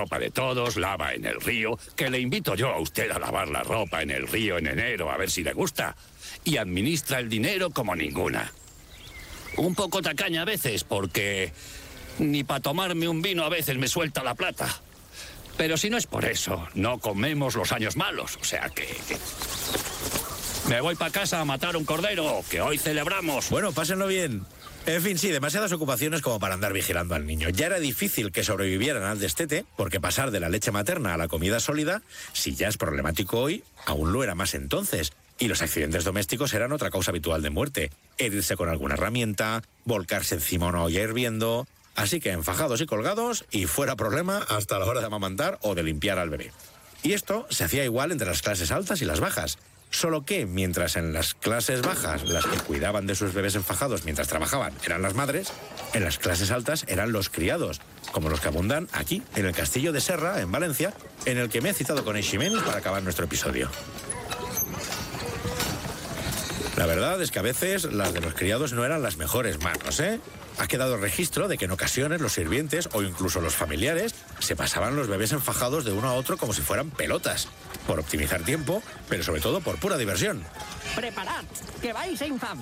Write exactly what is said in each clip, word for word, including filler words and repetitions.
ropa de todos, lava en el río, que le invito yo a usted a lavar la ropa en el río en enero a ver si le gusta, y administra el dinero como ninguna. Un poco tacaña a veces, porque ni para tomarme un vino a veces me suelta la plata. Pero si no es por eso, no comemos los años malos, o sea que... que... Me voy para casa a matar un cordero, que hoy celebramos. Bueno, pásenlo bien. En fin, sí, demasiadas ocupaciones como para andar vigilando al niño. Ya era difícil que sobrevivieran al destete, porque pasar de la leche materna a la comida sólida, si ya es problemático hoy, aún lo era más entonces. Y los accidentes domésticos eran otra causa habitual de muerte. Herirse con alguna herramienta, volcarse encima una olla hirviendo... Así que enfajados y colgados, y fuera problema hasta la hora de amamantar o de limpiar al bebé. Y esto se hacía igual entre las clases altas y las bajas. Solo que, mientras en las clases bajas las que cuidaban de sus bebés enfajados mientras trabajaban eran las madres, en las clases altas eran los criados, como los que abundan aquí, en el Castillo de Serra, en Valencia, en el que me he citado con Eiximenis para acabar nuestro episodio. La verdad es que a veces las de los criados no eran las mejores manos, ¿eh? Ha quedado registro de que en ocasiones los sirvientes o incluso los familiares se pasaban los bebés enfajados de uno a otro como si fueran pelotas, por optimizar tiempo, pero sobre todo por pura diversión. ¡Preparad, que vais a infam!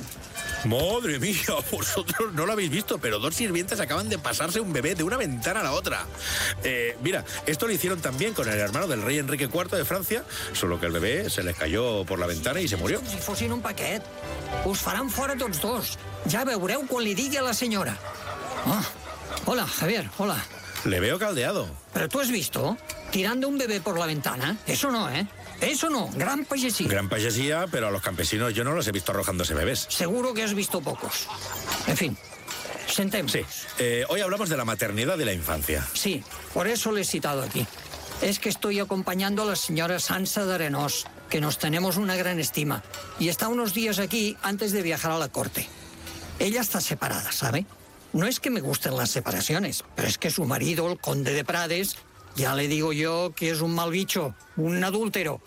¡Madre mía! Vosotros no lo habéis visto, pero dos sirvientes acaban de pasarse un bebé de una ventana a la otra. Eh, mira, esto lo hicieron también con el hermano del rey Enrique cuarto de Francia, solo que el bebé se les cayó por la ventana y se murió. Si fossin un paquet. Us faran fora tots dos. Ja veureu quan li digui a la senyora. Ah, hola, Javier, hola. Le veo caldeado. ¿Pero tú has visto? Tirando un bebé por la ventana. Eso no, ¿eh? Eso no, gran pajesía. Gran pajesía, pero a los campesinos yo no los he visto arrojándose bebés. Seguro que has visto pocos. En fin, sentemos. Sí, eh, hoy hablamos de la maternidad y la infancia. Sí, por eso le he citado aquí. Es que estoy acompañando a la señora Sansa de Arenós, que nos tenemos una gran estima, y está unos días aquí antes de viajar a la corte. Ella está separada, ¿sabe? No es que me gusten las separaciones, pero es que su marido, el conde de Prades, ya le digo yo que es un mal bicho, un adúltero.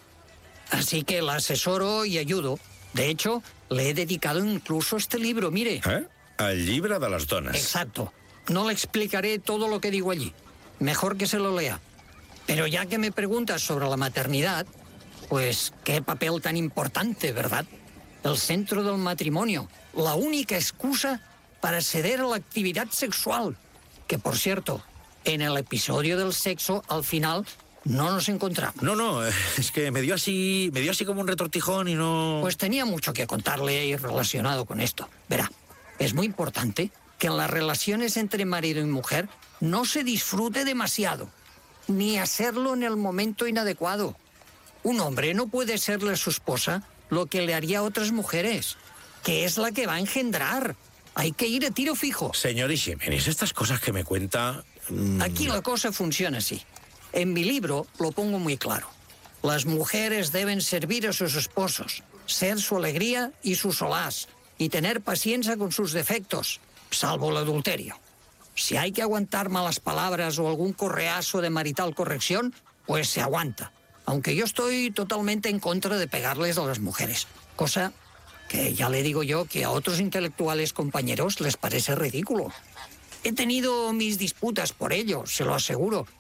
Así que la asesoro y ayudo. De hecho, le he dedicado incluso este libro, mire. ¿Eh? El llibre de les dones. Exacto. No le explicaré todo lo que digo allí. Mejor que se lo lea. Pero ya que me preguntas sobre la maternidad, pues qué papel tan importante, ¿verdad? El centro del matrimonio, la única excusa para ceder a la actividad sexual. Que, por cierto, en el episodio del sexo, al final, no nos encontramos. No, no, es que me dio así, me dio así como un retortijón y no... Pues tenía mucho que contarle y relacionado con esto. Verá, es muy importante que en las relaciones entre marido y mujer no se disfrute demasiado, ni hacerlo en el momento inadecuado. Un hombre no puede serle a su esposa lo que le haría a otras mujeres, que es la que va a engendrar. Hay que ir a tiro fijo. Señor Eiximenis, estas cosas que me cuenta... Mmm... Aquí la cosa funciona así. En mi libro lo pongo muy claro. Las mujeres deben servir a sus esposos, ser su alegría y su solaz, y tener paciencia con sus defectos, salvo el adulterio. Si hay que aguantar malas palabras o algún correazo de marital corrección, pues se aguanta. Aunque yo estoy totalmente en contra de pegarles a las mujeres. Cosa que ya le digo yo que a otros intelectuales compañeros les parece ridículo. He tenido mis disputas por ello, se lo aseguro.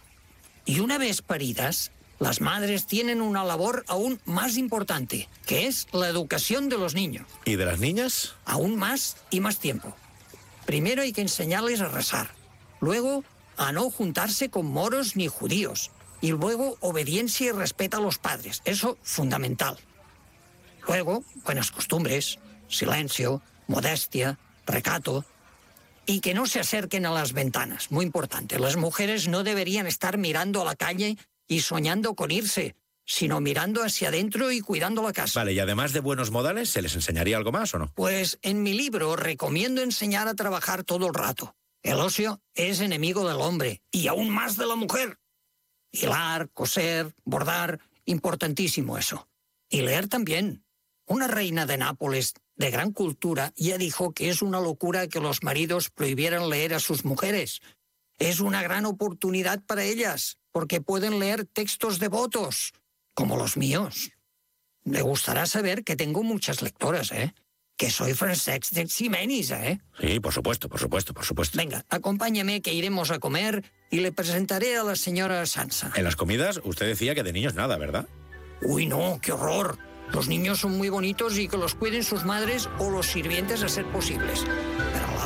Y una vez paridas, las madres tienen una labor aún más importante, que es la educación de los niños. ¿Y de las niñas? Aún más y más tiempo. Primero hay que enseñarles a rezar, luego a no juntarse con moros ni judíos, y luego obediencia y respeto a los padres, eso fundamental. Luego, buenas costumbres, silencio, modestia, recato, y que no se acerquen a las ventanas, muy importante. Las mujeres no deberían estar mirando a la calle y soñando con irse, sino mirando hacia adentro y cuidando la casa. Vale, y además de buenos modales, ¿se les enseñaría algo más o no? Pues en mi libro recomiendo enseñar a trabajar todo el rato. El ocio es enemigo del hombre, y aún más de la mujer. Hilar, coser, bordar, importantísimo eso. Y leer también. Una reina de Nápoles de gran cultura ya dijo que es una locura que los maridos prohibieran leer a sus mujeres. Es una gran oportunidad para ellas, porque pueden leer textos devotos, como los míos. Le gustará saber que tengo muchas lectoras, ¿eh? que soy Francesc de Ximenis, ¿eh? Sí, por supuesto, por supuesto, por supuesto. Venga, acompáñame que iremos a comer y le presentaré a la señora Sansa. En las comidas usted decía que de niños nada, ¿verdad? Uy, no, qué horror. Los niños son muy bonitos y que los cuiden sus madres o los sirvientes a ser posibles.